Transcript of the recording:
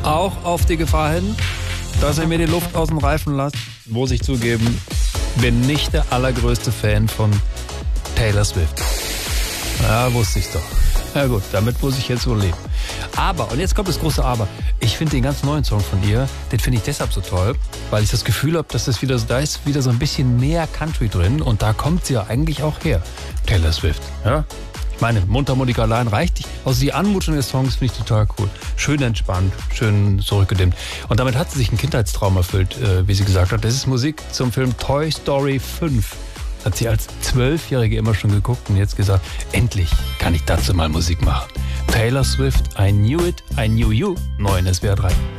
Auch auf die Gefahr hin, dass er mir die Luft aus dem Reifen lässt, muss ich zugeben, bin nicht der allergrößte Fan von Taylor Swift. Ja, wusste ich's doch. Ja gut, damit muss ich jetzt wohl leben. Aber, und jetzt kommt das große Aber, ich finde den ganz neuen Song von ihr, den finde ich deshalb so toll, weil ich das Gefühl habe, dass da ist wieder so ein bisschen mehr Country drin und da kommt sie ja eigentlich auch her, Taylor Swift. Ja? Ich meine, Mundharmonika allein reicht nicht. Also die Anmutung des Songs finde ich total cool. Schön entspannt, schön zurückgedimmt. Und damit hat sie sich einen Kindheitstraum erfüllt, wie sie gesagt hat. Das ist Musik zum Film Toy Story 5. Hat sie als 12-Jährige immer schon geguckt und jetzt gesagt, endlich kann ich dazu mal Musik machen. Taylor Swift, I Knew It, I Knew You, neu in SWR 3.